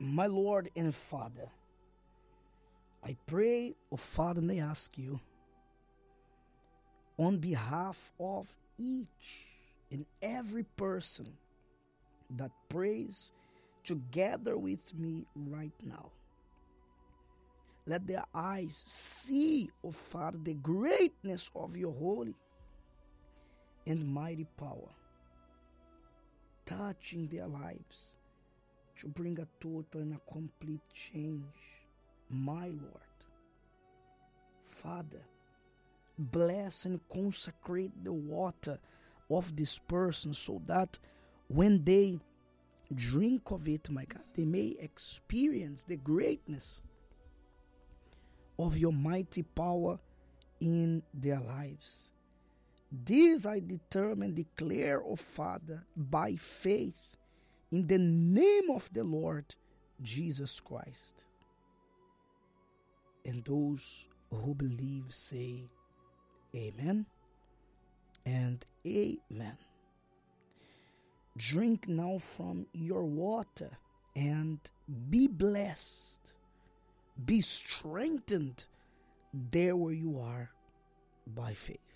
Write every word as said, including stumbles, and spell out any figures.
My Lord and Father, I pray, oh Father, and I ask you, on behalf of each and every person that prays together with me right now, let their eyes see, oh Father, the greatness of your holy and mighty power, touching their lives to bring a total and a complete change. My Lord, Father, bless and consecrate the water of this person so that when they drink of it, my God, they may experience the greatness of your mighty power in their lives. This I determine, declare, O Father, by faith, in the name of the Lord Jesus Christ. And those who believe say, Amen and Amen. Drink now from your water and be blessed. Be strengthened there where you are by faith.